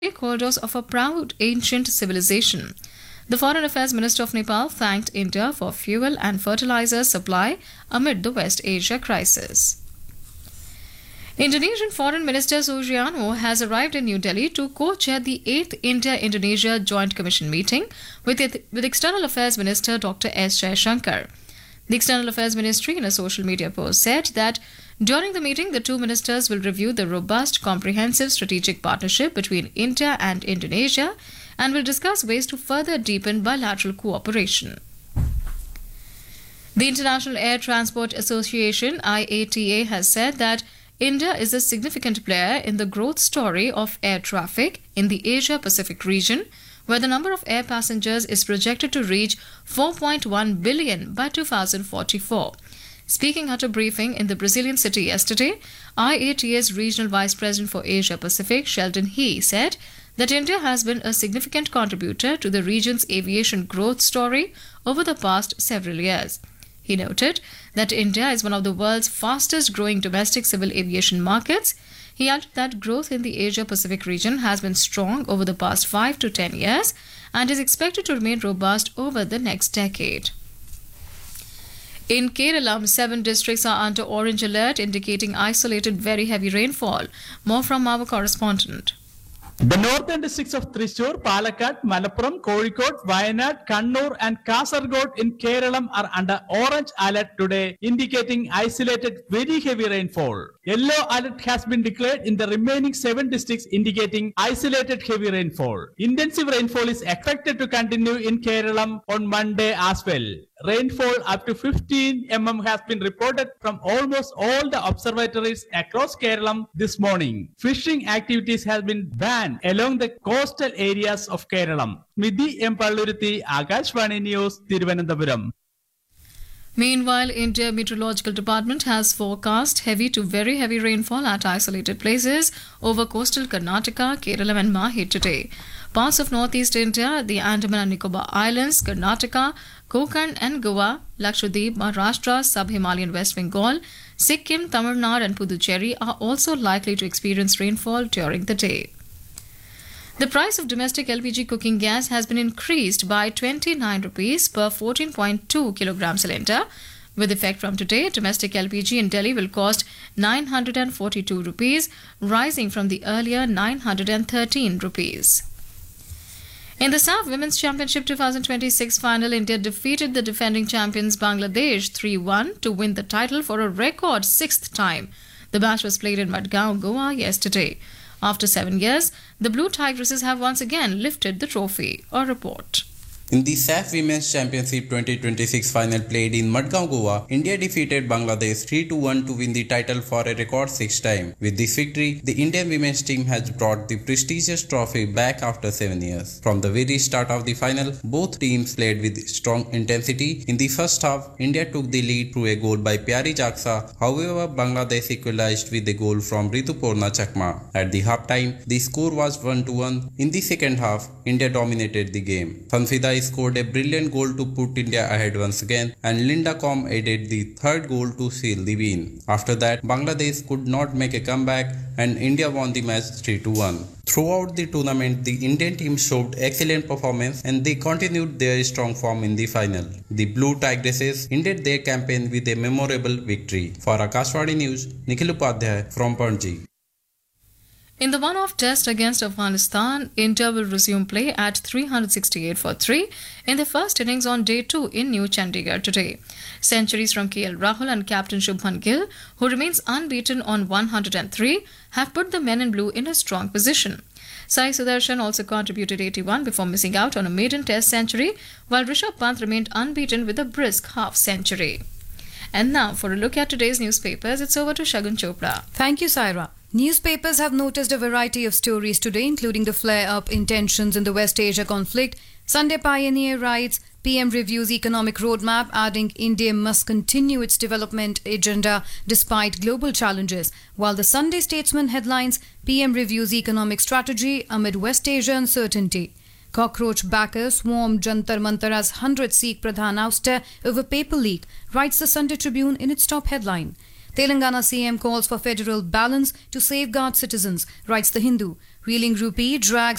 corridors of a proud ancient civilization. The Foreign Affairs Minister of Nepal thanked India for fuel and fertilizer supply amid the West Asia crisis. Indonesian Foreign Minister Sugiarno has arrived in New Delhi to co-chair the 8th India-Indonesia Joint Commission meeting with External Affairs Minister Dr. S. Jaishankar. The External Affairs Ministry, in a social media post, said that during the meeting, the two ministers will review the robust, comprehensive strategic partnership between India and Indonesia and will discuss ways to further deepen bilateral cooperation. The International Air Transport Association, IATA, has said that India is a significant player in the growth story of air traffic in the Asia-Pacific region, where the number of air passengers is projected to reach 4.1 billion by 2044. Speaking at a briefing in the Brazilian city yesterday, IATA's Regional Vice President for Asia-Pacific, Sheldon He, said that India has been a significant contributor to the region's aviation growth story over the past several years. He noted that India is one of the world's fastest growing domestic civil aviation markets. He added that growth in the Asia-Pacific region has been strong over the past 5 to 10 years and is expected to remain robust over the next decade. In Kerala, 7 districts are under orange alert, indicating isolated very heavy rainfall. More from our correspondent. The northern districts of Thrissur, Palakkad, Malappuram, Kozhikode, Wayanad, Kannur and Kasaragod in Kerala are under orange alert today, indicating isolated very heavy rainfall. Yellow alert has been declared in the remaining 7 districts, indicating isolated heavy rainfall. Intensive rainfall is expected to continue in Kerala on Monday as well. Rainfall up to 15 mm has been reported from almost all the observatories across Kerala this morning. Fishing activities have been banned along the coastal areas of Kerala. Midhi M. Palluruthi, Akashvani News, Thiruvananthapuram. Meanwhile, India Meteorological Department has forecast heavy to very heavy rainfall at isolated places over coastal Karnataka, Kerala and Mahe today. Parts of northeast India, the Andaman and Nicobar Islands, Karnataka, Konkan and Goa, Lakshadweep, Maharashtra, Sub-Himalayan West Bengal, Sikkim, Tamil Nadu and Puducherry are also likely to experience rainfall during the day. The price of domestic LPG cooking gas has been increased by 29 rupees per 14.2 kilogram cylinder. With effect from today, domestic LPG in Delhi will cost 942 rupees, rising from the earlier 913 rupees. In the SAF Women's Championship 2026 final, India defeated the defending champions Bangladesh 3-1 to win the title for a record 6th time. The match was played in Madgaon, Goa yesterday. After 7 years, the Blue Tigresses have once again lifted the trophy. A report. In the SAF Women's Championship 2026 final played in Madgaon, Goa, India defeated Bangladesh 3-1 to win the title for a record 6th time. With this victory, the Indian women's team has brought the prestigious trophy back after 7 years. From the very start of the final, both teams played with strong intensity. In the first half, India took the lead through a goal by Pyari Jaksa. However, Bangladesh equalized with a goal from Rituparna Chakma. At the half-time, the score was 1-1. In the second half, India dominated the game. Sanfida scored a brilliant goal to put India ahead once again, and Linda Com added the third goal to seal the win. After that, Bangladesh could not make a comeback and India won the match 3-1. Throughout the tournament, the Indian team showed excellent performance and they continued their strong form in the final. The Blue Tigresses ended their campaign with a memorable victory. For Akashvani News, Nikhil Upadhyay from Panji. In the one-off test against Afghanistan, India will resume play at 368 for 3 in the first innings on day 2 in New Chandigarh today. Centuries from KL Rahul and captain Shubman Gill, who remains unbeaten on 103, have put the men in blue in a strong position. Sai Sudarshan also contributed 81 before missing out on a maiden test century, while Rishabh Pant remained unbeaten with a brisk half-century. And now, for a look at today's newspapers, it's over to Shagun Chopra. Thank you, Saira. Newspapers have noticed a variety of stories today, including the flare-up in tensions in the West Asia conflict. Sunday Pioneer writes, PM reviews economic roadmap, adding India must continue its development agenda despite global challenges. While the Sunday Statesman headlines, PM reviews economic strategy amid West Asia uncertainty. Cockroach backers swarm Jantar Mantar as 100 Sikh Pradhan ouster over paper leak, writes the Sunday Tribune in its top headline. Telangana CM calls for federal balance to safeguard citizens, writes the Hindu. Reeling rupee drags